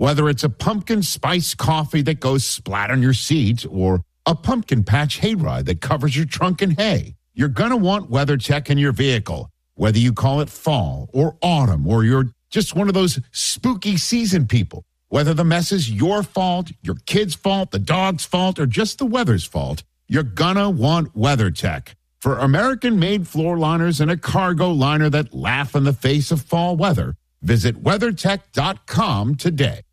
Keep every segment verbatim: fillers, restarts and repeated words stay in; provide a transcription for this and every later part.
Whether it's a pumpkin spice coffee that goes splat on your seat or a pumpkin patch hayride that covers your trunk in hay, you're going to want WeatherTech in your vehicle. Whether you call it fall or autumn or you're just one of those spooky season people, whether the mess is your fault, your kid's fault, the dog's fault, or just the weather's fault, you're going to want WeatherTech. For American-made floor liners and a cargo liner that laugh in the face of fall weather, visit WeatherTech dot com today.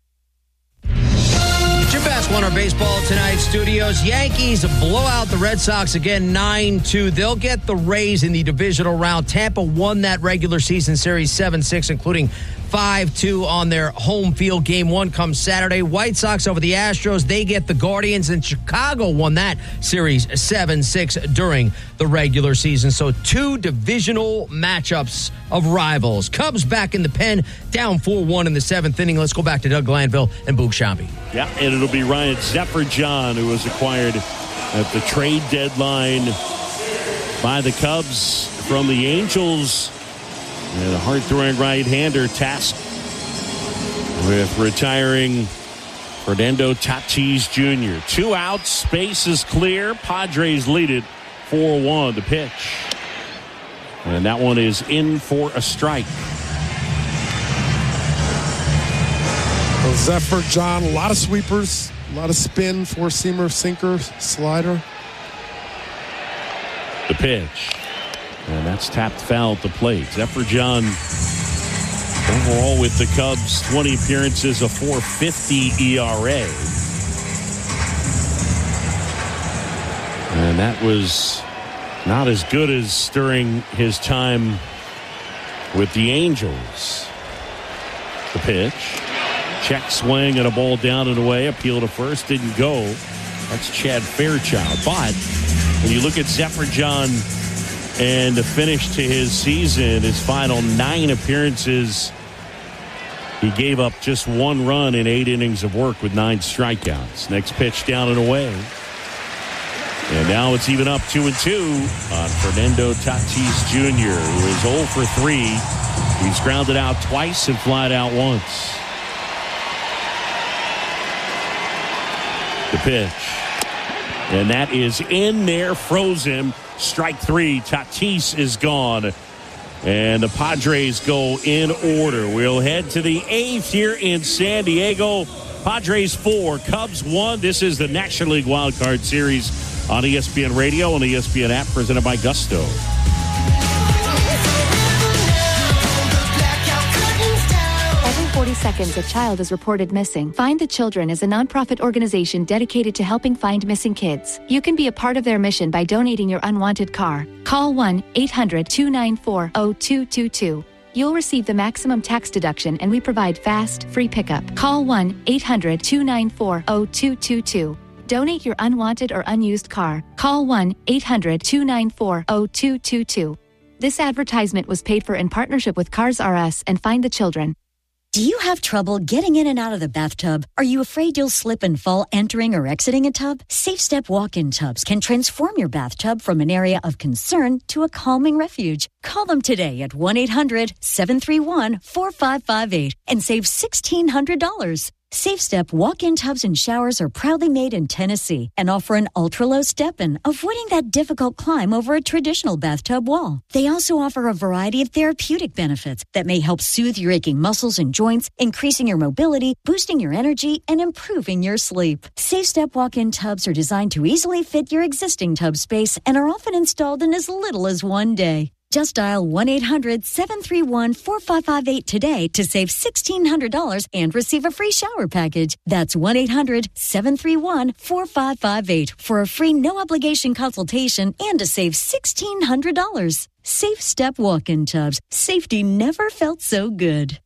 Jim Bass won our baseball tonight studios. Yankees blow out the Red Sox again nine two. They'll get the Rays in the divisional round. Tampa won that regular season series seven six, including five two on their home field. Game one comes Saturday. White Sox over the Astros. They get the Guardians, and Chicago won that series seven six during the regular season. So two divisional matchups of rivals. Cubs back in the pen, down four one in the seventh inning. Let's go back to Doug Glanville and Boog Sciambi. Yeah, and it'll be Ryan Zephyr-John, who was acquired at the trade deadline by the Cubs from the Angels. And a hard-throwing right-hander tasked with retiring Fernando Tatis Junior Two outs, space is clear. Padres lead it four one. The pitch. And that one is in for a strike. Well, Zephyr-John, a lot of sweepers, a lot of spin, four-seamer, sinker, slider. The pitch. And that's tapped foul at the plate. Zephyr-John overall with the Cubs, twenty appearances, a four fifty E R A. And that was not as good as during his time with the Angels. The pitch. Check swing and a ball down and away. Appeal to first. Didn't go. That's Chad Fairchild. But when you look at Zephyr-John and the finish to his season, his final nine appearances, he gave up just one run in eight innings of work with nine strikeouts. Next pitch down and away. And now it's even up two and two on Fernando Tatis Junior, who is oh for three. He's grounded out twice and flied out once. The pitch. And that is in there, frozen. Strike three. Tatis is gone. And the Padres go in order. We'll head to the eighth here in San Diego. Padres four, Cubs one. This is the National League Wild Card Series on E S P N Radio and the E S P N app, presented by Gusto. forty seconds, a child is reported missing. Find the Children is a nonprofit organization dedicated to helping find missing kids. You can be a part of their mission by donating your unwanted car. Call one eight hundred two nine four zero two two two. You'll receive the maximum tax deduction, and we provide fast, free pickup. Call one eight hundred two nine four zero two two two. Donate your unwanted or unused car. Call one eight hundred two nine four zero two two two. This advertisement was paid for in partnership with Cars R Us and Find the Children. Do you have trouble getting in and out of the bathtub? Are you afraid you'll slip and fall entering or exiting a tub? Safe Step walk-in tubs can transform your bathtub from an area of concern to a calming refuge. Call them today at one eight hundred seven three one four five five eight and save sixteen hundred dollars. Safe Step walk-in tubs and showers are proudly made in Tennessee and offer an ultra-low step-in, avoiding that difficult climb over a traditional bathtub wall. They also offer a variety of therapeutic benefits that may help soothe your aching muscles and joints, increasing your mobility, boosting your energy, and improving your sleep. Safe Step walk-in tubs are designed to easily fit your existing tub space and are often installed in as little as one day. Just dial one eight hundred seven three one four five five eight today to save sixteen hundred dollars and receive a free shower package. That's one eight hundred seven three one four five five eight for a free no-obligation consultation and to save sixteen hundred dollars. Safe Step walk-in tubs. Safety never felt so good.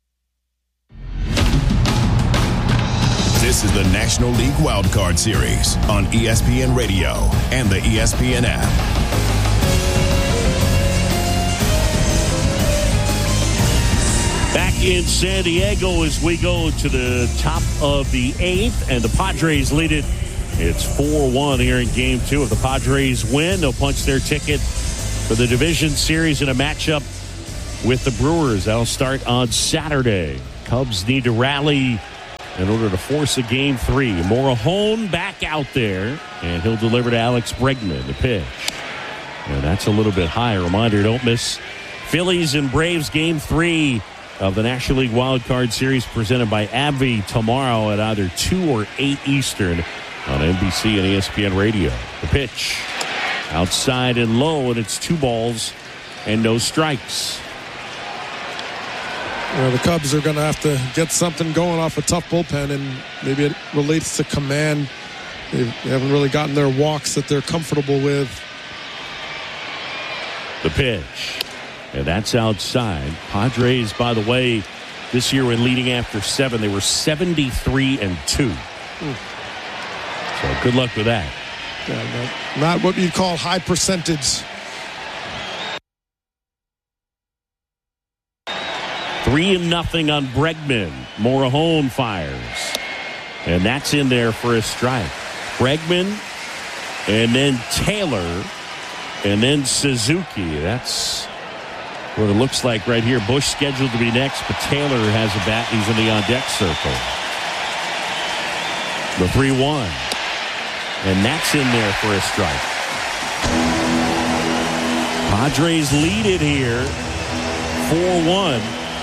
This is the National League Wild Card Series on E S P N Radio and the E S P N app. Back in San Diego as we go to the top of the eighth, and the Padres lead it. It's four one here in game two. If the Padres win, they'll punch their ticket for the division series in a matchup with the Brewers. That'll start on Saturday. Cubs need to rally in order to force a game three. Morahone back out there, and he'll deliver to Alex Bregman, the pitch. And that's a little bit high. Reminder, don't miss Phillies and Braves game three of the National League Wild Card Series presented by AbbVie tomorrow at either two or eight Eastern on N B C and E S P N Radio. The pitch outside and low, and it's two balls and no strikes. You know, the Cubs are going to have to get something going off a tough bullpen, and maybe it relates to command. They haven't really gotten their walks that they're comfortable with. The pitch, and that's outside. Padres, by the way, this year when leading after seven, they were seventy-three and two. Mm. So good luck with that. Yeah, not, not what you'd call high percentage. Three and nothing on Bregman. Morahone fires, and that's in there for a strike. Bregman, and then Taylor. And then Suzuki. That's what it looks like right here. Bush scheduled to be next, but Taylor has a bat. He's in the on-deck circle. The three one. And that's in there for a strike. Padres lead it here. four one.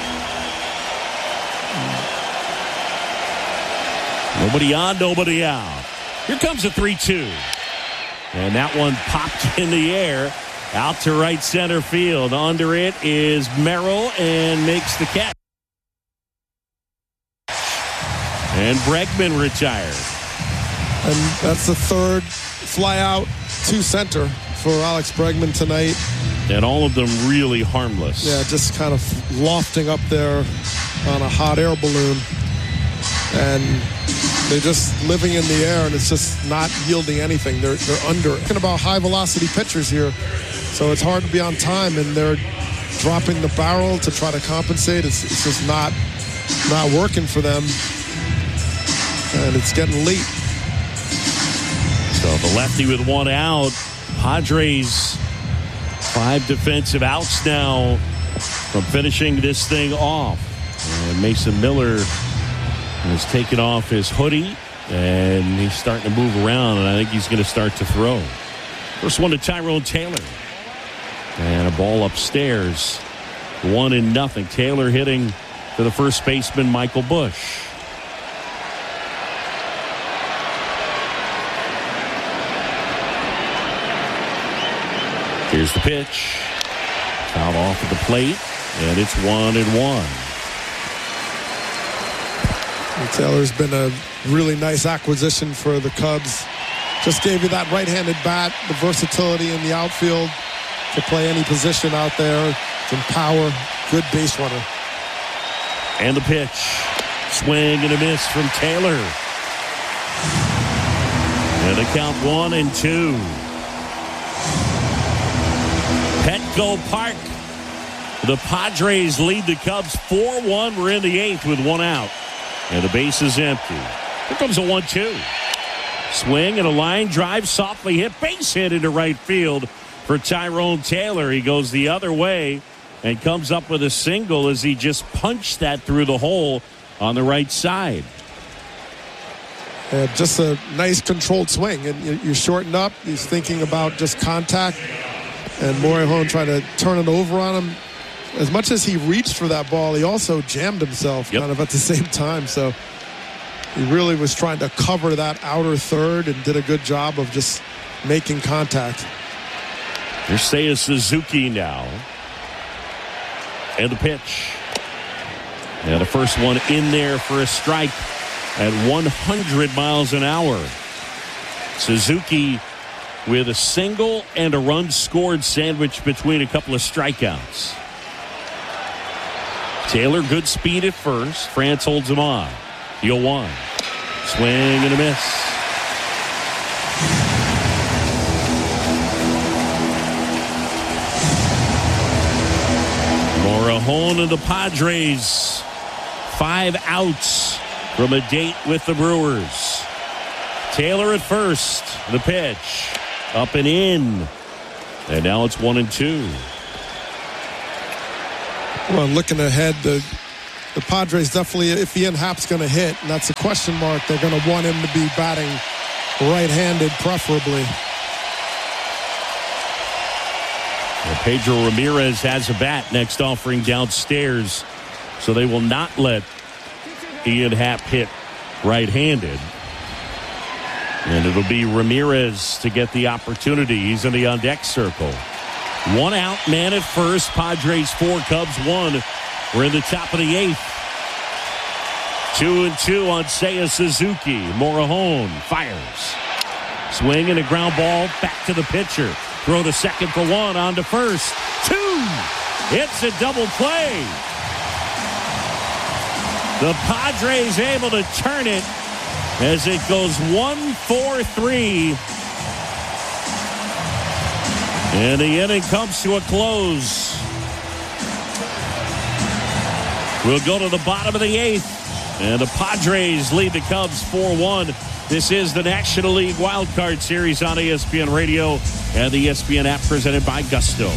Nobody on, nobody out. Here comes a three two. And that one popped in the air out to right center field. Under it is Merrill and makes the catch. And Bregman retired. And that's the third fly out to center for Alex Bregman tonight. And all of them really harmless. Yeah, just kind of lofting up there on a hot air balloon. And they're just living in the air, and it's just not yielding anything. They're they're under. Talking about high velocity pitchers here, so it's hard to be on time, and they're dropping the barrel to try to compensate. It's it's just not not working for them, and it's getting late. So the lefty with one out. Padres five defensive outs now from finishing this thing off. And Mason Miller has taken off his hoodie, and he's starting to move around, and I think he's going to start to throw. First one to Tyrone Taylor. And a ball upstairs. One and nothing. Taylor hitting to the first baseman, Michael Bush. Here's the pitch. Foul off at the plate, and it's one and one. Taylor's been a really nice acquisition for the Cubs. Just gave you that right-handed bat, the versatility in the outfield to play any position out there. Some power, good base runner. And the pitch. Swing and a miss from Taylor. And a count one and two. Petco Park. The Padres lead the Cubs four one. We're in the eighth with one out. And the base is empty. Here comes a one two. Swing and a line drive, softly hit, base hit into right field for Tyrone Taylor. He goes the other way and comes up with a single as he just punched that through the hole on the right side. Uh, just a nice controlled swing. And you shorten up. He's thinking about just contact. And Morahone trying to turn it over on him. As much as he reached for that ball, he also jammed himself yep. kind of at the same time. So he really was trying to cover that outer third and did a good job of just making contact. Here's Seiya Suzuki now. And the pitch. And the first one in there for a strike at one hundred miles an hour. Suzuki with a single and a run scored sandwich between a couple of strikeouts. Taylor, good speed at first. France holds him on. The oh one. Swing and a miss. Morahone and the Padres. Five outs from a date with the Brewers. Taylor at first. The pitch. Up and in. And now it's one and two. Well, looking ahead, the the Padres definitely, if Ian Happ's going to hit, and that's a question mark, they're going to want him to be batting right-handed preferably. Well, Pedro Ramirez has a bat next offering downstairs, so they will not let Ian Happ hit right-handed. And it'll be Ramirez to get the opportunity. He's in the on-deck circle. One out, man at first. Padres four, Cubs one. We're in the top of the eighth. Two and two on Seiya Suzuki. Morejon fires. Swing and a ground ball back to the pitcher. Throw to second for one, on to first. Two! It's a double play. The Padres able to turn it as it goes one four three. And the inning comes to a close. We'll go to the bottom of the eighth. And the Padres lead the Cubs four one. This is the National League Wild Card Series on E S P N Radio and the E S P N app presented by Gusto.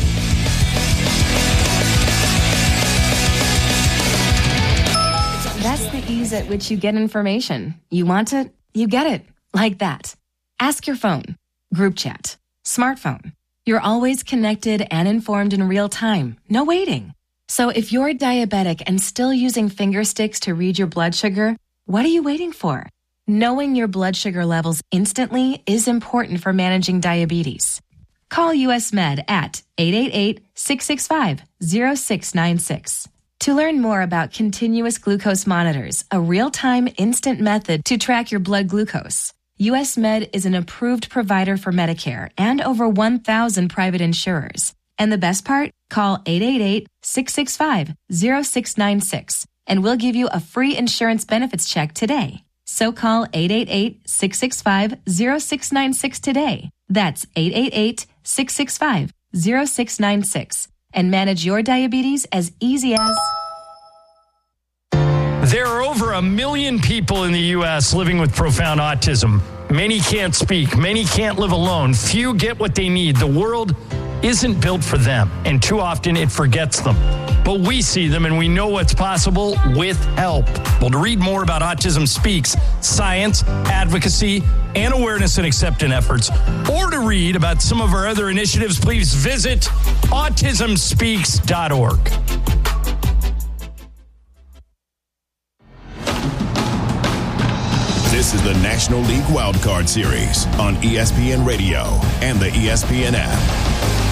That's the ease at which you get information. You want it, you get it. Like that. Ask your phone. Group chat. Smartphone. You're always connected and informed in real time. No waiting. So if you're diabetic and still using finger sticks to read your blood sugar, what are you waiting for? Knowing your blood sugar levels instantly is important for managing diabetes. Call U S Med at eight eight eight, six six five, zero six nine six. To learn more about continuous glucose monitors, a real-time instant method to track your blood glucose, U S Med is an approved provider for Medicare and over one thousand private insurers. And the best part? Call eight eight eight, six six five, zero six nine six and we'll give you a free insurance benefits check today. So call eight eight eight, six six five, zero six nine six today. That's eight eight eight, six six five, zero six nine six. And manage your diabetes as easy as... There are over a million people in the U S living with profound autism. Many can't speak. Many can't live alone. Few get what they need. The world isn't built for them, and too often it forgets them. But we see them, and we know what's possible with help. Well, to read more about Autism Speaks, science, advocacy, and awareness and acceptance efforts, or to read about some of our other initiatives, please visit autism speaks dot org. This is the National League Wild Card Series on E S P N Radio and the E S P N app.